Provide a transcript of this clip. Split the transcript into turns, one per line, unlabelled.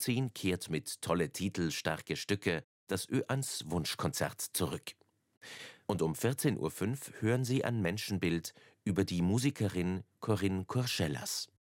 10 kehrt mit tolle Titel, starke Stücke das Ö1 Wunschkonzert zurück. Und um 14:05 Uhr hören Sie ein Menschenbild über die Musikerin Corinne Courchelas.